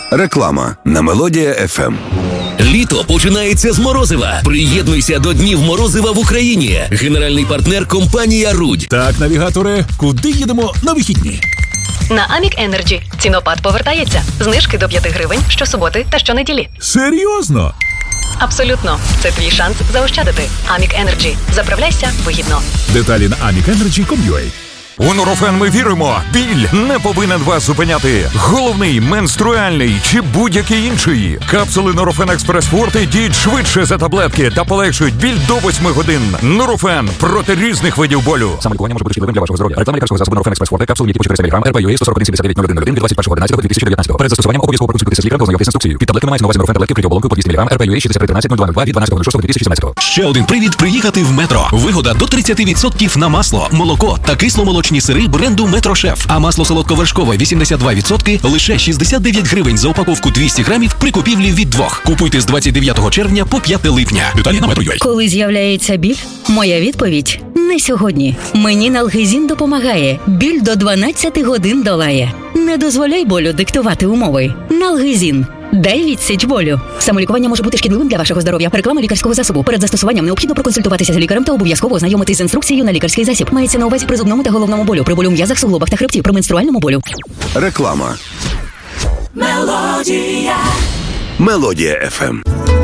Реклама на Мелодія FM. Літо починається з морозива. Приєднуйся до Днів морозива в Україні. Генеральний партнер – компанія «Рудь». Так, навігаторе, куди їдемо на вихідні? На Амік Енерджі. Цінопад повертається. Знижки до 5 гривень щосуботи та щонеділі. Серйозно? Абсолютно. Це твій шанс заощадити. Амік Енерджі. Заправляйся вигідно. Деталі на amicenergy.com.ua. У Нурофен ми віримо, біль не повинен вас зупиняти. Головний, менструальний чи будь-який інший. Капсули Нурофен Експрес Форте діють швидше за таблетки та полегшують біль до 8 годин. Нурофен проти різних видів болю. Саме лікування може бути шкідливим для вашого здоров'я. Реклама лікарського засобу Нурофен Експрес Форте, капсули типу 400 мг, РП-ЮА 141-79-01 від 21.11.2019. Перед застосуванням обов'язково проконсультуйтеся з лікарем та ознайомитися з інструкцією. Під таблетками мається на увазі Нурофен таблетки вкриті оболонкою по 200 мг, РП-ЮА 6313-0202 від 12.06.2017. Ще один привід приїхати в Метро. Вигода до 30% на масло, молоко та кисломолочні сири бренду Метрошеф. А масло солодковершкове 82% лише 69 гривень за упаковку 200 грамів при купівлі від 2. Купуйте з 29 червня по 5 липня. Деталі на Metro.ua. Коли з'являється біль, моя відповідь – не сьогодні. Мені Налгезін допомагає. Біль до 12 годин долає. Не дозволяй болю диктувати умови. Налгезін. Дай відсіч болю. Самолікування може бути шкідливим для вашого здоров'я. Реклама лікарського засобу. Перед застосуванням необхідно проконсультуватися з лікарем та обов'язково ознайомитись з інструкцією на лікарський засіб. Мається на увазі при зубному та головному болю, при болю в м'язах, суглобах та хребті, при менструальному болю. Реклама. Мелодія FM.